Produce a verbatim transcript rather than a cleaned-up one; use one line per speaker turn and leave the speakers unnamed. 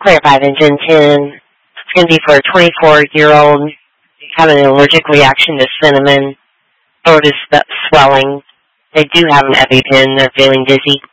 Clear five engine ten. It's going to be for a twenty-four-year-old having an allergic reaction to cinnamon, throat is swelling. They do have an EpiPen. They're feeling dizzy.